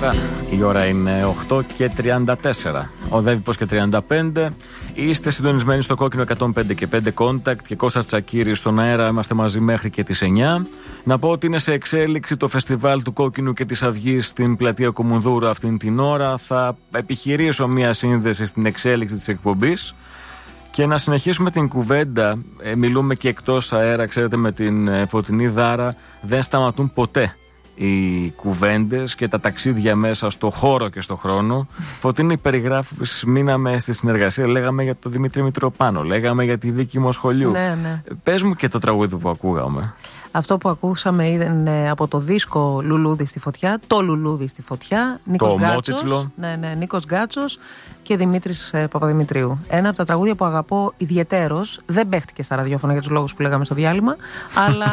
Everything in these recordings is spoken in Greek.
καλησπέρα. Η ώρα είναι 8:34. Οδεύει πως και 35. Είστε συντονισμένοι στο κόκκινο 105,5 Contact και Κώστας Τσακίρης στον αέρα. Είμαστε μαζί μέχρι και τις 9. Να πω ότι είναι σε εξέλιξη το φεστιβάλ του Κόκκινου και της Αυγής στην πλατεία Κομουνδούρου αυτήν την ώρα. Θα επιχειρήσω μια σύνδεση στην εξέλιξη της εκπομπής. Και να συνεχίσουμε την κουβέντα. Μιλούμε και εκτός αέρα, ξέρετε, με την Φωτεινή Δάρα. Δεν σταματούν ποτέ οι κουβέντες και τα ταξίδια μέσα στο χώρο και στο χρόνο. Φωτεινή, περιγράφεις, μείναμε στη συνεργασία, λέγαμε για τον Δημήτρη Μητροπάνο, λέγαμε για τη Δίκη Μοσχολιού. Ναι. Πες μου και το τραγούδι που ακούγαμε. Αυτό που ακούσαμε ήταν από το δίσκο Λουλούδι στη Φωτιά, το Λουλούδι στη Φωτιά, Νίκος Γκάτσος, Νίκος Γκάτσος και Δημήτρης Παπαδημητρίου. Ένα από τα τραγούδια που αγαπώ ιδιαιτέρως. Δεν παίχτηκε στα ραδιόφωνα για τους λόγους που λέγαμε στο διάλειμμα, αλλά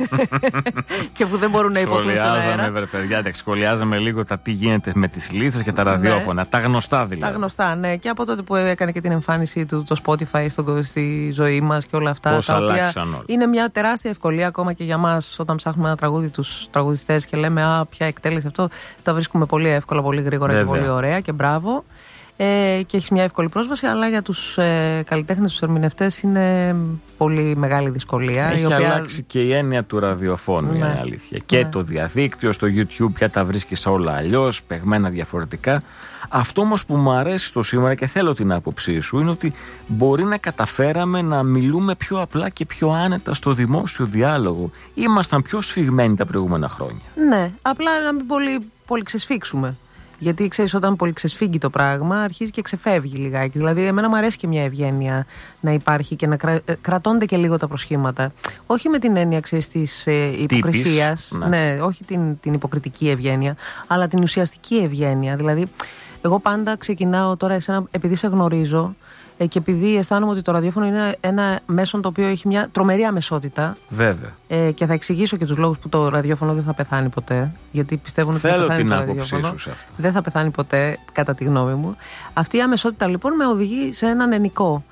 και που δεν μπορούν να υποθούν στον αέρα. Σχολιάζαμε λίγο τα τι γίνεται με τις λίστες και τα ραδιόφωνα. Τα γνωστά δηλαδή. Τα γνωστά, ναι. Και από τότε που έκανε και την εμφάνισή του το Spotify στη ζωή μας και όλα αυτά. Πώς τα οποία είναι μια τεράστια ευκολία ακόμα και για μας όταν ψάχνουμε ένα τραγούδι τους τραγουδιστές και λέμε ποια εκτέλεση αυτό. Τα βρίσκουμε πολύ εύκολα, πολύ γρήγορα. Βέβαια. Και πολύ ωραία και μπράβο. Και έχει μια εύκολη πρόσβαση, αλλά για τους καλλιτέχνες, τους ερμηνευτές είναι πολύ μεγάλη δυσκολία. Έχει αλλάξει και η έννοια του ραδιοφώνου, είναι αλήθεια. Και το διαδίκτυο, στο YouTube πια τα βρίσκεις όλα αλλιώς, παιγμένα διαφορετικά. Αυτό όμως που μου αρέσει στο σήμερα και θέλω την άποψή σου είναι ότι μπορεί να καταφέραμε να μιλούμε πιο απλά και πιο άνετα στο δημόσιο διάλογο. Ήμασταν πιο σφιγμένοι τα προηγούμενα χρόνια. Ναι, απλά να μην πολύ ξεσφίξουμε. Γιατί ξέρεις, όταν πολυξεσφίγγει το πράγμα, αρχίζει και ξεφεύγει λιγάκι. Δηλαδή, εμένα μου αρέσει και μια ευγένεια να υπάρχει και να κρατώνται και λίγο τα προσχήματα. Όχι με την έννοια, ξέρεις, της υποκρισίας. Ναι, όχι την υποκριτική ευγένεια, αλλά την ουσιαστική ευγένεια. Δηλαδή, εγώ πάντα ξεκινάω τώρα εσένα, επειδή σε γνωρίζω και επειδή αισθάνομαι ότι το ραδιόφωνο είναι ένα μέσο το οποίο έχει μια τρομερή αμεσότητα. Βέβαια. Και θα εξηγήσω και τους λόγους που το ραδιόφωνο δεν θα πεθάνει ποτέ. Γιατί πιστεύουν ότι θέλω θα πεθάνει την το άποψή ραδιόφωνο. σου σε αυτό. Δεν θα πεθάνει ποτέ, κατά τη γνώμη μου. Αυτή η αμεσότητα λοιπόν με οδηγεί σε έναν ενικό.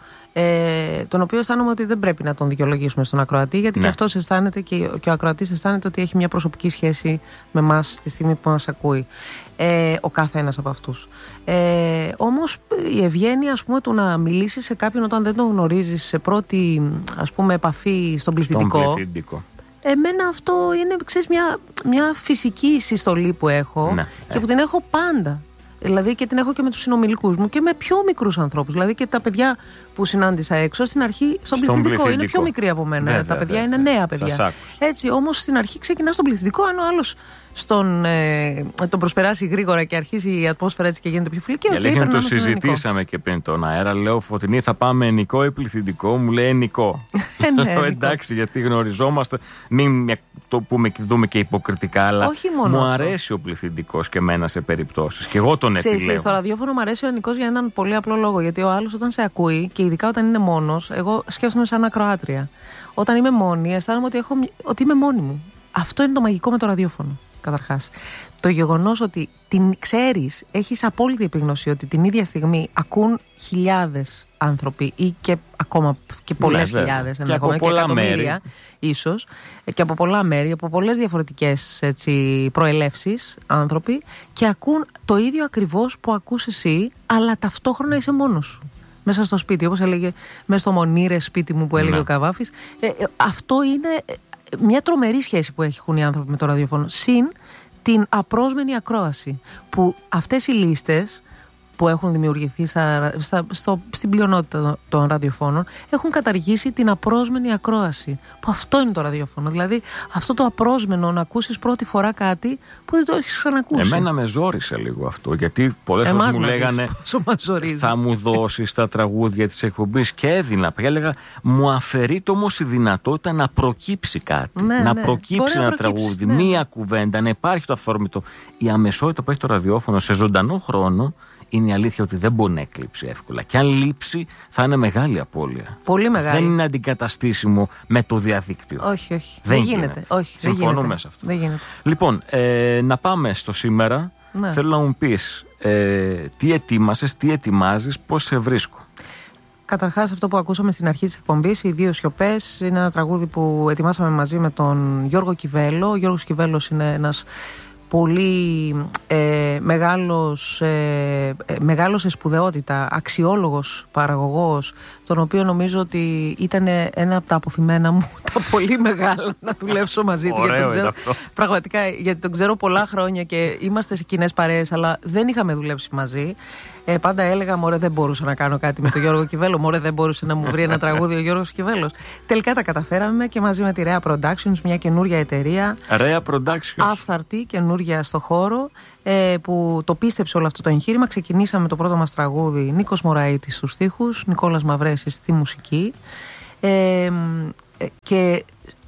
Τον οποίο αισθάνομαι ότι δεν πρέπει να τον δικαιολογήσουμε στον ακροατή, γιατί και αυτός αισθάνεται και ο ακροατής αισθάνεται ότι έχει μια προσωπική σχέση με εμάς τη στιγμή που μας ακούει. Ο κάθε ένας από αυτούς. Όμως η ευγένεια, ας πούμε, του να μιλήσεις σε κάποιον όταν δεν τον γνωρίζεις σε πρώτη, ας πούμε, επαφή στον πληθυντικό. Εμένα αυτό είναι, ξέρεις, μια φυσική συστολή που έχω και που την έχω πάντα. Δηλαδή και την έχω και με τους συνομιλικούς μου και με πιο μικρούς ανθρώπους. Δηλαδή και τα παιδιά που συνάντησα έξω στην αρχή στον πληθυντικό είναι πιο μικροί από μένα. Βέβαια, τα παιδιά είναι νέα παιδιά. Έτσι, όμως στην αρχή ξεκινά στον πληθυντικό, αν ο άλλος τον προσπεράσει γρήγορα και αρχίζει η ατμόσφαιρα έτσι και γίνεται πιο φιλική. Και λέγεται το συζητήσαμε και πριν τον αέρα. Λέω, Φωτεινή, θα πάμε ενικό ή πληθυντικό? Μου λέει ενικό. Λέω εντάξει, γιατί γνωριζόμαστε. Μην το δούμε και υποκριτικά, αλλά μου αρέσει ο πληθυντικός και εμένα σε περιπτώσεις. Και εγώ τον επιλέγω. Στο ραδιόφωνο μου αρέσει ο ενικός για έναν πολύ απλό λόγο. Γιατί ο άλλος όταν σε ακούει, και ειδικά όταν είναι μόνος, εγώ σκέφτομαι σαν ακροάτρια. Όταν είμαι μόνη, αισθάνομαι ότι είμαι μόνη μου. Αυτό είναι το μαγικό με το ραδιόφωνο. Καταρχάς, το γεγονός ότι την ξέρεις, έχεις απόλυτη επίγνωση ότι την ίδια στιγμή ακούν χιλιάδες άνθρωποι ή και ακόμα και πολλές χιλιάδες ενδεχομένως και εκατομμύρια ίσως, και από πολλά μέρη, από πολλές διαφορετικές προελεύσεις άνθρωποι, και ακούν το ίδιο ακριβώς που ακούς εσύ, αλλά ταυτόχρονα είσαι μόνος σου. Μέσα στο σπίτι, όπως έλεγε, μέσα στο Μονήρε σπίτι μου που έλεγε ο Καβάφης. Αυτό είναι μια τρομερή σχέση που έχουν οι άνθρωποι με το ραδιόφωνο. Συν την απρόσμενη ακρόαση. Που αυτές οι λίστες που έχουν δημιουργηθεί στην πλειονότητα των ραδιοφώνων έχουν καταργήσει την απρόσμενη ακρόαση. Που αυτό είναι το ραδιόφωνο. Δηλαδή αυτό το απρόσμενο να ακούσεις πρώτη φορά κάτι που δεν το έχεις ξανακούσει. Εμένα με ζόρισε λίγο αυτό. Γιατί πολλές φορές μου λέγανε θα μου δώσεις τα τραγούδια της εκπομπής και έδινα. Και έλεγα μου αφαιρείται όμως η δυνατότητα να προκύψει κάτι. Να προκύψει ένα τραγούδι, μία κουβέντα, να υπάρχει το αυθόρμητο. Η αμεσότητα που έχει το ραδιόφωνο σε ζωντανό χρόνο. Είναι η αλήθεια ότι δεν μπορεί να εκλείψει εύκολα. Και αν λείψει, θα είναι μεγάλη απώλεια. Πολύ μεγάλη. Δεν είναι αντικαταστήσιμο με το διαδίκτυο. Όχι. Δεν γίνεται. Συμφωνούμε σε αυτό. Δεν γίνεται. Λοιπόν, να πάμε στο σήμερα. Θέλω να μου πεις τι ετοίμασες, τι ετοιμάζεις, πώς σε βρίσκω. Καταρχάς, αυτό που ακούσαμε στην αρχή της εκπομπής, οι δύο σιωπές, είναι ένα τραγούδι που ετοιμάσαμε μαζί με τον Γιώργο Κιβέλο. Ο Γιώργος Κιβέλος είναι ένας πολύ μεγάλος σε σπουδαιότητα, αξιόλογος παραγωγός, τον οποίο νομίζω ότι ήταν ένα από τα αποθυμένα μου τα πολύ μεγάλα να δουλέψω μαζί του. Ωραίο είναι αυτό. Πραγματικά, γιατί τον ξέρω πολλά χρόνια και είμαστε σε κοινές παρέες, αλλά δεν είχαμε δουλέψει μαζί. Πάντα έλεγα, μωρέ, δεν μπορούσα να κάνω κάτι με τον Γιώργο Κιβέλο. Μωρέ, δεν μπορούσε να μου βρει ένα τραγούδι ο Γιώργος Κιβέλος. Τελικά τα καταφέραμε και μαζί με τη Rhea Productions, μια καινούρια εταιρεία. Rhea Productions. Αυθαρτή, καινούρια στο χώρο, που το πίστεψε όλο αυτό το εγχείρημα. Ξεκινήσαμε το πρώτο μας τραγούδι, Νίκος Μωραΐτης στους στίχους, Νικόλας Μαυρέσης στη μουσική. Και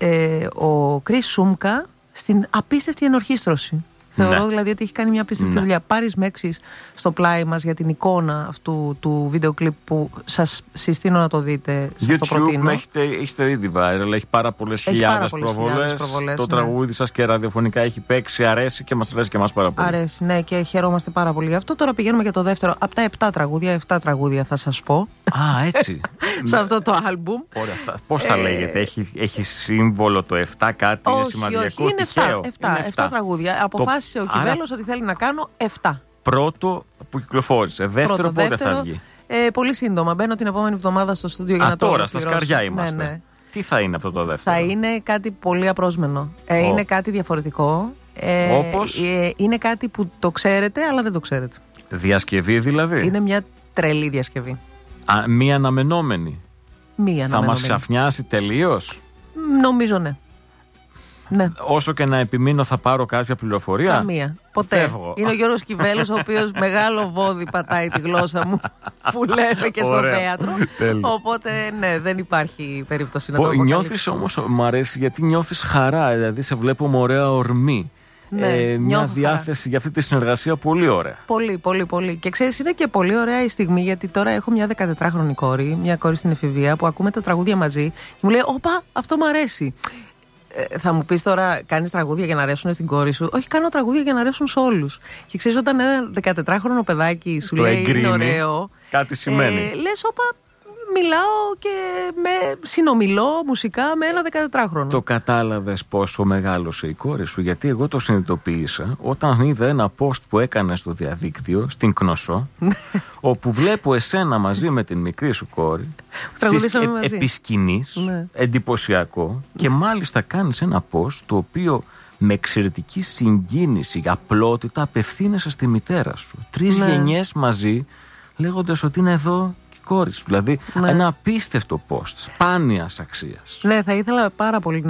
ο Κρίς Σούμκα στην απίστευτη ενορχήστρωση. Θεωρώ δηλαδή ότι έχει κάνει μια απίστευτη δουλειά. Πάρεις Μέξης στο πλάι μας για την εικόνα αυτού του βίντεο κλιπ που σας συστήνω να το δείτε. Σας το προτείνω. Έχετε ήδη viral, έχει πάρα πολλές χιλιάδες προβολές. Το τραγούδι σας και ραδιοφωνικά έχει παίξει, αρέσει και μας αρέσει και εμάς πάρα πολύ. Αρέσει, ναι, και χαιρόμαστε πάρα πολύ γι' αυτό. Τώρα πηγαίνουμε για το δεύτερο. Από τα 7 τραγούδια θα σας πω. Α, έτσι. Σε αυτό το άλμπουμ. Πώς θα λέγεται, έχει σύμβολο το 7 κάτι, είναι σημαντικό, είναι τυχαίο. 7 τραγούδια. Αποφάσισε ο Κιβέλος ότι θέλει να κάνω 7. Πρώτο που κυκλοφόρησε. Δεύτερο πότε θα βγει? Πολύ σύντομα. Μπαίνω την επόμενη εβδομάδα στο στούντιο για να το τώρα, στα σκαριά είμαστε. Ναι. Τι θα είναι αυτό το δεύτερο? Θα είναι κάτι πολύ απρόσμενο. Είναι κάτι διαφορετικό. Όπως? Είναι κάτι που το ξέρετε, αλλά δεν το ξέρετε. Διασκευή δηλαδή? Είναι μια τρελή διασκευή. Μία αναμενόμενη. Θα μας ξαφνιάσει τελείως? Νομίζω ναι. Ναι. Όσο και να επιμείνω θα πάρω κάποια πληροφορία? Καμία. Ποτέ. Φεύγω. Είναι ο Γιώργος Κιβέλος, ο οποίος μεγάλο βόδι πατάει τη γλώσσα μου που λέμε και στο θέατρο. Οπότε ναι, δεν υπάρχει περίπτωση να το αποκαλύψω. Νιώθεις όμως, μου αρέσει γιατί νιώθεις χαρά, δηλαδή σε βλέπω με ωραία ορμή. Ναι, μια διάθεση χαρά για αυτή τη συνεργασία πολύ ωραία. Πολύ, πολύ, πολύ. Και ξέρεις, είναι και πολύ ωραία η στιγμή, γιατί τώρα έχω μια 14χρονη κόρη, μια κόρη στην εφηβεία, που ακούμε τα τραγούδια μαζί και μου λέει: Όπα, αυτό μου αρέσει. Θα μου πεις τώρα, κάνεις τραγούδια για να αρέσουν στην κόρη σου? Όχι, κάνω τραγούδια για να αρέσουν σε όλους. Και ξέρεις, όταν ένα 14χρονο παιδάκι σου το λέει εγκρίνει, είναι ωραίο, κάτι σημαίνει. Λες, όπα, μιλάω και συνομιλώ μουσικά με ένα 14χρονο. Το κατάλαβες πόσο μεγάλωσε η κόρη σου? Γιατί εγώ το συνειδητοποίησα όταν είδα ένα post που έκανε στο διαδίκτυο, στην Κνωσό, όπου βλέπω εσένα μαζί με την μικρή σου κόρη επισκηνής, εντυπωσιακό, και μάλιστα κάνεις ένα post το οποίο με εξαιρετική συγκίνηση, απλότητα απευθύνεσαι στη μητέρα σου. 3 γενιές μαζί, λέγοντας ότι είναι εδώ κόρη σου. Δηλαδή ένα απίστευτο post, σπάνιας αξίας. Ναι, θα ήθελα πάρα πολύ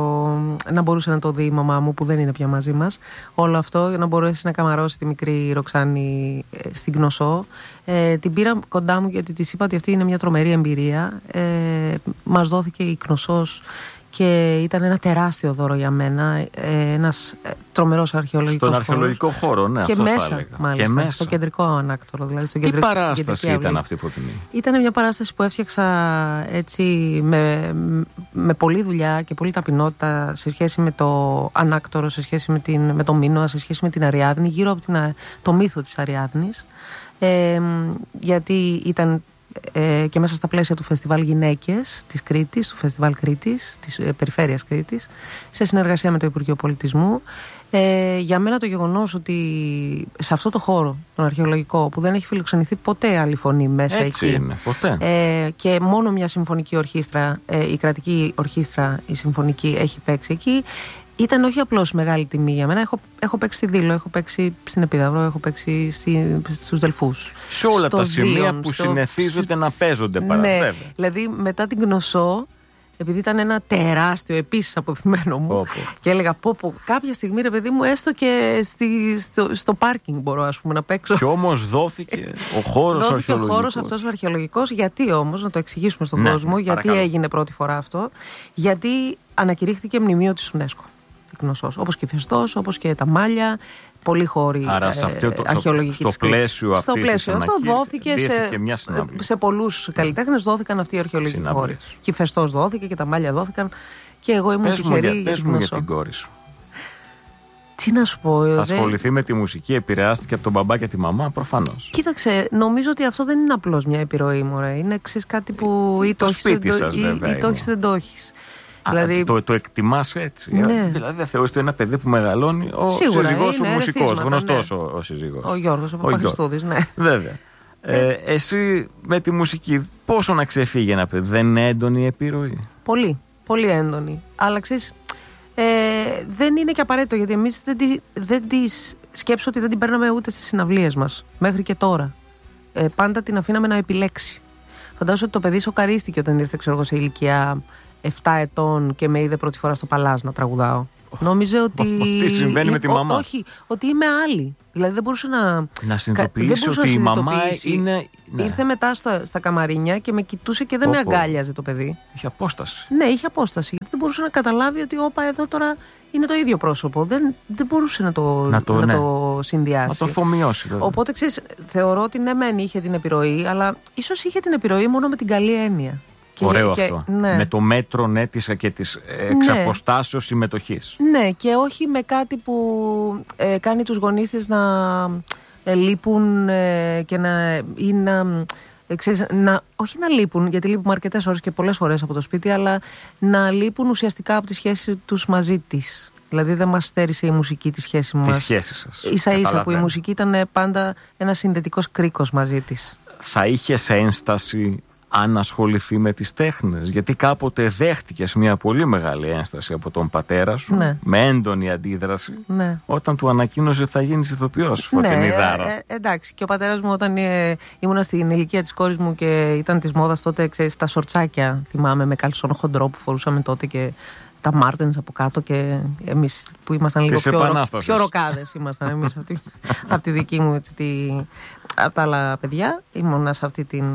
να μπορούσε να το δει η μαμά μου, που δεν είναι πια μαζί μας, όλο αυτό, για να μπορέσει να καμαρώσει τη μικρή Ροξάνη στην Κνωσό. Την πήρα κοντά μου γιατί της είπα ότι αυτή είναι μια τρομερή εμπειρία. Μας δόθηκε η Κνωσός και ήταν ένα τεράστιο δώρο για μένα. Ένας τρομερός αρχαιολογικός χώρος. Στον αρχαιολογικό χώρο, ναι, και αυτό μέσα, θα έλεγα. μάλιστα, και μέσα. Στο κεντρικό ανάκτορο. Δηλαδή Τι παράσταση ήταν αυτή, Φωτεινή? Ήταν μια παράσταση που έφτιαξα έτσι με πολλή δουλειά και πολλή ταπεινότητα σε σχέση με το ανάκτορο, σε σχέση με το Μίνωα, σε σχέση με την Αριάδνη, γύρω από το μύθο της Αριάδνης. Γιατί ήταν και μέσα στα πλαίσια του Φεστιβάλ Γυναίκες της Κρήτης, του Φεστιβάλ Κρήτης, της Περιφέρειας Κρήτης, σε συνεργασία με το Υπουργείο Πολιτισμού. Για μένα το γεγονός ότι σε αυτό το χώρο, τον αρχαιολογικό, που δεν έχει φιλοξενηθεί ποτέ άλλη φωνή μέσα έτσι εκεί, είναι, ποτέ. Και μόνο μια συμφωνική ορχήστρα, η κρατική ορχήστρα, η συμφωνική, έχει παίξει εκεί, ήταν όχι απλώς μεγάλη τιμή για μένα. Έχω παίξει στη Δήλο, έχω παίξει στην Επίδαυρο, έχω παίξει στους Δελφούς. Σε όλα τα σημεία που συνηθίζονται να παίζονται παρά. Ναι, δηλαδή μετά την Κνωσό, επειδή ήταν ένα τεράστιο επίσης αποθυμένο μου, και έλεγα πω κάποια στιγμή, ρε παιδί μου, έστω και στο πάρκινγκ μπορώ, ας πούμε, να παίξω. Και όμως δόθηκε ο χώρος αρχαιολογικός. Ο χώρος αυτός ο αρχαιολογικός. Γιατί όμως, να το εξηγήσουμε στον κόσμο, γιατί έγινε πρώτη φορά αυτό? Γιατί ανακηρύχθηκε μνημείο της UNESCO. Όπως και η Φεστός, όπως και τα Μάλια, πολλοί χώροι αρχαιολογικοί. Στο πλαίσιο αυτό δόθηκε σε πολλούς καλλιτέχνες, δόθηκαν αυτοί οι αρχαιολογικοί χώροι. Και η Φεστός δόθηκε και τα Μάλια δόθηκαν. Και εγώ ήμουν τυχερή. Πες μου για την κόρη σου. Τι να σου πω. Θα ασχοληθεί με τη μουσική, επηρεάστηκε από τον μπαμπά και τη μαμά, προφανώς. Κοίταξε, νομίζω ότι αυτό δεν είναι απλώς μια επιρροή, μωρέ. Είναι κάτι που ή το έχεις δεν το έχεις. Δηλαδή... Το εκτιμάς έτσι. Ναι. Δηλαδή δεν θεωρείς ότι ένα παιδί που μεγαλώνει. Ο σύζυγός σου μουσικός, γνωστός ο σύζυγός. Ο Γιώργος, ο Παπαχριστούδης, ναι. Βέβαια. Εσύ με τη μουσική πόσο να ξεφύγει ένα παιδί? Δεν είναι έντονη η επιρροή? Πολύ, πολύ έντονη. Αλλά ξέρεις, δεν είναι και απαραίτητο, γιατί εμείς δεν τις σκέψω ότι δεν την παίρναμε ούτε στις συναυλίες μας μέχρι και τώρα. Πάντα την αφήναμε να επιλέξει. Φαντάζομαι ότι το παιδί σοκαρίστηκε όταν ήρθε, ξέρω εγώ, σε ηλικία 7 ετών και με είδε πρώτη φορά στο Παλάζ να τραγουδάω. Νόμιζε ότι. Τι συμβαίνει με τη μαμά? Όχι, ότι είμαι άλλη. Δηλαδή δεν μπορούσε να συνειδητοποιήσει ότι η μαμά είναι. Ναι. Ήρθε μετά στα καμαρίνια και με κοιτούσε και δεν με αγκάλιαζε το παιδί. Είχε απόσταση. Ναι, είχε απόσταση. Γιατί δεν μπορούσε να καταλάβει ότι όπα εδώ τώρα είναι το ίδιο πρόσωπο. Δεν μπορούσε να το συνδυάσει. Να το αφομοιώσει. Βέβαια. Οπότε ξέρεις, θεωρώ ότι ναι, μεν είχε την επιρροή, αλλά ίσως είχε την επιρροή μόνο με την καλή έννοια. Ωραίο αυτό. Ναι. Με το μέτρο και της εξαποστάσεως συμμετοχής. Ναι, και όχι με κάτι που κάνει τους γονείς της να λείπουν και όχι να λείπουν, γιατί λείπουμε αρκετές ώρες και πολλές φορές από το σπίτι, αλλά να λείπουν ουσιαστικά από τη σχέση τους μαζί της. Δηλαδή δεν μας στέρισε η μουσική τη σχέση μας. Τη σχέση σας. Ίσα-ίσα που η μουσική ήταν πάντα ένας συνδετικός κρίκος μαζί της. Θα είχες ένσταση αν ασχοληθεί με τις τέχνες? Γιατί κάποτε δέχτηκες μια πολύ μεγάλη ένσταση από τον πατέρα σου, ναι, με έντονη αντίδραση, ναι, όταν του ανακοίνωσε ότι θα γίνεις ηθοποιός, Φωτεινή Δάρα. Εντάξει, και ο πατέρας μου όταν ήμουνα στην ηλικία της κόρης μου και ήταν της μόδας τότε, ξέρεις, τα σορτσάκια, θυμάμαι, με καλσόν χοντρό που φορούσαμε τότε και τα Μάρτενς από κάτω, και εμείς που ήμασταν λίγο πιο ροκάδες ήμασταν εμείς από τη δική μου, από τα άλλα παιδιά, ήμουνα σε αυτή την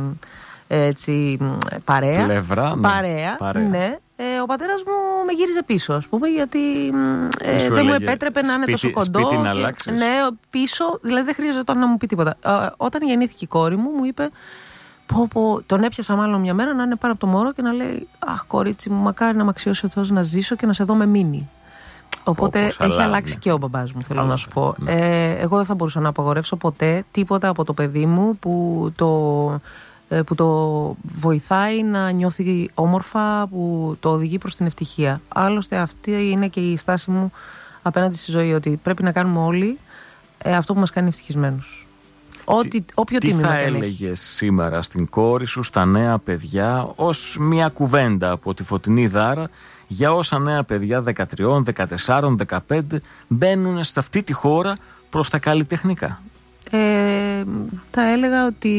παρέα. Πλευρά, παρέα. Ναι. Ο πατέρας μου με γύριζε πίσω, ας πούμε, γιατί δεν μου επέτρεπε να είναι τόσο κοντό. Σπίτι να αλλάξεις. Ναι, πίσω, δηλαδή δεν χρειαζόταν να μου πει τίποτα. Όταν γεννήθηκε η κόρη μου, μου είπε, τον έπιασα μάλλον μια μέρα να είναι πάνω από το μωρό και να λέει, αχ κορίτσι μου, μακάρι να μ' αξιώσει ο Θεός να ζήσω και να σε δω με μείνει. Οπότε έχει αλλάξει και ο μπαμπάς μου, θέλω να σου πω. Εγώ δεν θα μπορούσα να απαγορεύσω ποτέ τίποτα από το παιδί μου που το βοηθάει να νιώθει όμορφα, που το οδηγεί προς την ευτυχία. Άλλωστε αυτή είναι και η στάση μου απέναντι στη ζωή, ότι πρέπει να κάνουμε όλοι αυτό που μας κάνει ευτυχισμένους. Τι θα έλεγες σήμερα στην κόρη σου, στα νέα παιδιά, ως μια κουβέντα από τη Φωτεινή Δάρα για όσα νέα παιδιά 13, 14, 15 μπαίνουν σε αυτή τη χώρα προς τα καλλιτεχνικά? Θα έλεγα ότι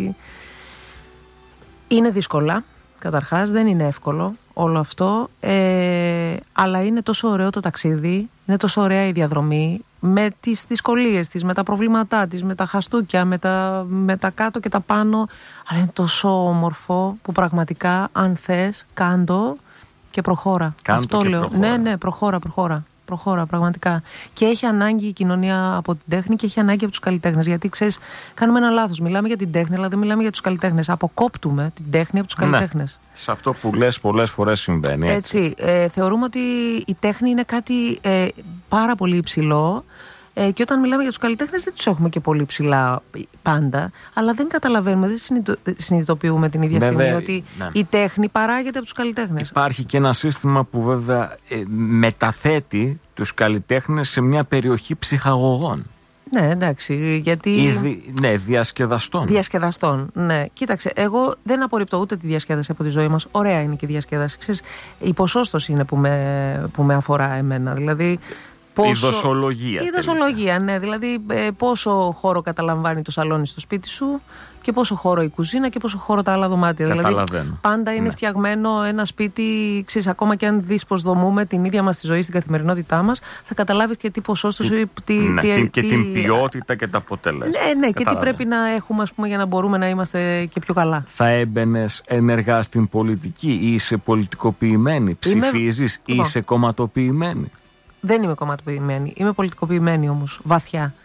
είναι δύσκολα, καταρχάς, δεν είναι εύκολο όλο αυτό, αλλά είναι τόσο ωραίο το ταξίδι, είναι τόσο ωραία η διαδρομή, με τις δυσκολίες της, με τα προβλήματά της, με τα χαστούκια, με τα κάτω και τα πάνω, αλλά είναι τόσο όμορφο που πραγματικά, αν θες, κάντο και προχώρα. Αυτό λέω. Ναι, προχώρα πραγματικά. Και έχει ανάγκη η κοινωνία από την τέχνη και έχει ανάγκη από τους καλλιτέχνες. Γιατί ξέρεις, κάνουμε ένα λάθος. Μιλάμε για την τέχνη, αλλά δεν μιλάμε για τους καλλιτέχνες. Αποκόπτουμε την τέχνη από τους καλλιτέχνες. Ναι. Σε αυτό που λες πολλές φορές συμβαίνει. Έτσι. Θεωρούμε ότι η τέχνη είναι κάτι πάρα πολύ υψηλό. Και όταν μιλάμε για τους καλλιτέχνες δεν τους έχουμε και πολύ ψηλά πάντα, αλλά δεν καταλαβαίνουμε, δεν συνειδητοποιούμε την ίδια στιγμή ότι η τέχνη παράγεται από τους καλλιτέχνες. Υπάρχει και ένα σύστημα που βέβαια μεταθέτει τους καλλιτέχνες σε μια περιοχή ψυχαγωγών. Ναι, εντάξει, γιατί... διασκεδαστών. Διασκεδαστών, ναι. Κοίταξε, εγώ δεν απορρίπτω ούτε τη διασκέδαση από τη ζωή μας. Ωραία είναι και η διασκέδαση. Ξέρεις, η ποσόστοση είναι που με αφορά εμένα. Δηλαδή... Η δοσολογία. Ναι. Δηλαδή πόσο χώρο καταλαμβάνει το σαλόνι στο σπίτι σου και πόσο χώρο η κουζίνα και πόσο χώρο τα άλλα δωμάτια. Δηλαδή πάντα είναι φτιαγμένο ένα σπίτι, ξέρεις, ακόμα και αν δεις πως δομούμε την ίδια μας τη ζωή στην καθημερινότητά μας, θα καταλάβεις και τι ποσόστοση και την ποιότητα και τα αποτέλεσματα. Ναι, και τι πρέπει να έχουμε, ας πούμε, για να μπορούμε να είμαστε και πιο καλά. Θα έμπαινες ενεργά στην πολιτική ή είσαι πολιτικοποιημένη? Ψηφίζεις ή είσαι κομματοποιημένη? Δεν είμαι κομματοποιημένη. Είμαι πολιτικοποιημένη όμως, βαθιά.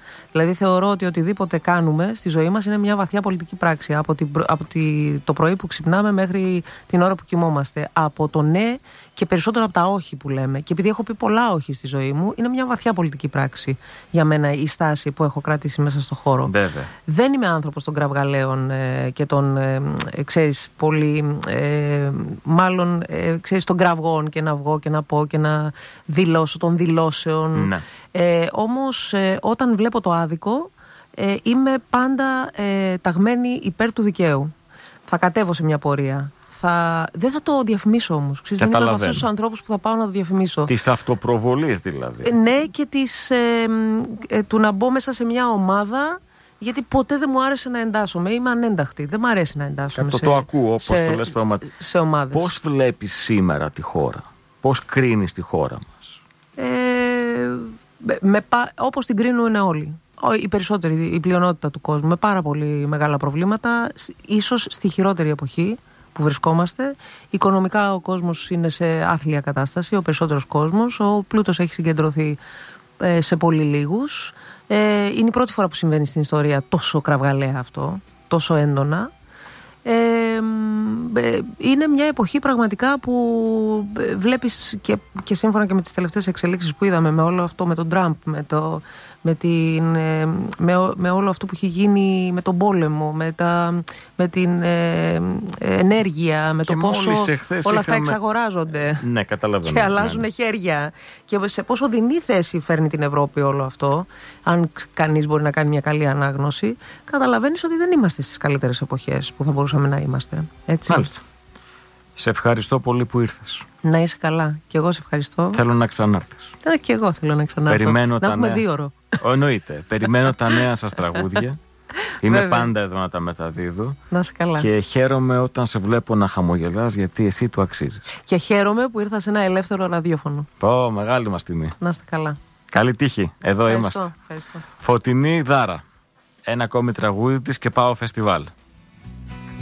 Δηλαδή θεωρώ ότι οτιδήποτε κάνουμε στη ζωή μας είναι μια βαθιά πολιτική πράξη. Το πρωί που ξυπνάμε μέχρι την ώρα που κοιμόμαστε. Από το ναι και περισσότερο από τα όχι που λέμε. Και επειδή έχω πει πολλά όχι στη ζωή μου, είναι μια βαθιά πολιτική πράξη για μένα η στάση που έχω κρατήσει μέσα στο χώρο. Βέβαια. Δεν είμαι άνθρωπος των κραυγαλαίων και των, ξέρεις, πολύ, μάλλον, ξέρεις, των κραυγών και να βγω και να πω και να δηλώσω, των δηλώσεων. Ναι. Όμως, όταν βλέπω το άδικο, είμαι πάντα ταγμένη υπέρ του δικαίου. Θα κατέβω σε μια πορεία. Δεν θα το διαφημίσω όμως. Δεν είμαι από αυτούς τους ανθρώπους που θα πάω να το διαφημίσω. Της αυτοπροβολής δηλαδή. Ναι, και του να μπω μέσα σε μια ομάδα, γιατί ποτέ δεν μου άρεσε να εντάσσομαι. Είμαι ανένταχτη. Δεν μου αρέσει να εντάσσομαι. Το ακούω όπως το λες πραγματικά. Σε ομάδες. Πώς βλέπεις σήμερα τη χώρα, πώς κρίνεις τη χώρα μας? Όπως την κρίνουν όλοι. Οι περισσότεροι, η πλειονότητα του κόσμου, με πάρα πολύ μεγάλα προβλήματα, ίσως στη χειρότερη εποχή που βρισκόμαστε. Οικονομικά ο κόσμος είναι σε άθλια κατάσταση, ο περισσότερος κόσμος. Ο πλούτος έχει συγκεντρωθεί σε πολύ λίγους. Είναι η πρώτη φορά που συμβαίνει στην ιστορία τόσο κραυγαλαία αυτό, τόσο έντονα. Είναι μια εποχή πραγματικά που βλέπεις και σύμφωνα και με τις τελευταίες εξελίξεις που είδαμε με όλο αυτό, με τον Τραμπ, με όλο αυτό που έχει γίνει με τον πόλεμο, με την ενέργεια, με και το πόσο όλα αυτά εξαγοράζονται, ναι, καταλαβαίνω, και αλλάζουν χέρια, και σε πόσο δεινή θέση φέρνει την Ευρώπη όλο αυτό. Αν κανείς μπορεί να κάνει μια καλή ανάγνωση, καταλαβαίνεις ότι δεν είμαστε στις καλύτερες εποχές που θα μπορούσαμε να είμαστε. Έτσι. Μάλιστα. Σε ευχαριστώ πολύ που ήρθες. Να είσαι καλά. Και εγώ σε ευχαριστώ. Θέλω να ξανάρθεις. Και εγώ θέλω να ξανάρθω. Περιμένω να έχουμε 2 ώρο. Εννοείται. Περιμένω τα νέα σας τραγούδια. Είμαι πάντα εδώ να τα μεταδίδω. Να είσαι καλά. Και χαίρομαι όταν σε βλέπω να χαμογελάς, γιατί εσύ του αξίζεις. Και χαίρομαι που ήρθα σε ένα ελεύθερο ραδιόφωνο. Μεγάλη μας τιμή. Να είστε καλά. Καλή τύχη. Εδώ είμαστε. Ευχαριστώ. Φωτεινή Δάρα. Ένα ακόμη τραγούδι της και πάω φεστιβάλ.